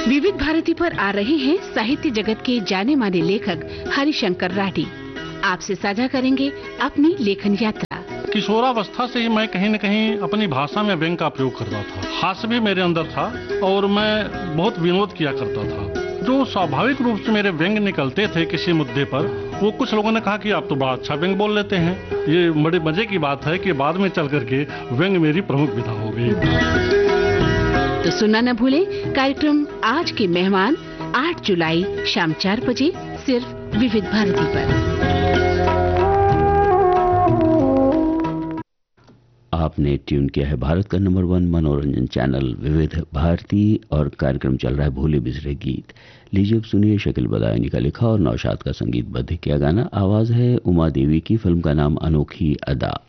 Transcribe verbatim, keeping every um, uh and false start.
विविध भारती पर आ रहे हैं साहित्य जगत के जाने माने लेखक हरिशंकर राठी। आपसे साझा करेंगे अपनी लेखन यात्रा। किशोरावस्था से ही मैं कहीं न कहीं अपनी भाषा में व्यंग का प्रयोग करता था। हास्य भी मेरे अंदर था और मैं बहुत विनोद किया करता था। जो स्वाभाविक रूप से मेरे व्यंग निकलते थे किसी मुद्दे पर, वो कुछ लोगों ने कहा कि आप तो बड़ा अच्छा व्यंग बोल लेते हैं। ये बड़े मजे की बात है कि बाद में चल करके व्यंग मेरी प्रमुख विधा हो गई। तो सुनना न भूलें कार्यक्रम आज के मेहमान आठ जुलाई शाम चार बजे सिर्फ विविध भारती पर। आपने ट्यून किया है भारत का नंबर वन मनोरंजन चैनल विविध भारती और कार्यक्रम चल रहा है भूले बिसरे गीत। लीजिए अब सुनिए शकील बदायूनी का लिखा और नौशाद का संगीतबद्ध किया गाना। आवाज है उमा देवी की। फिल्म का नाम अनोखी अदा।